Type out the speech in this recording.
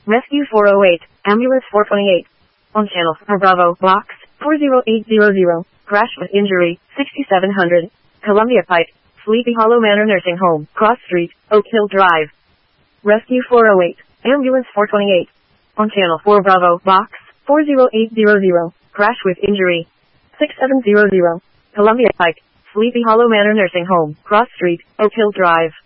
Rescue 408, Ambulance 428. On channel 4 Bravo, box 40800. Crash with injury, 6700. Columbia Pike, Sleepy Hollow Manor Nursing Home, Cross Street, Oak Hill Drive. Rescue 408, Ambulance 428. On channel 4 Bravo, box 40800. Crash with injury, 6700. Columbia Pike, Sleepy Hollow Manor Nursing Home, Cross Street, Oak Hill Drive.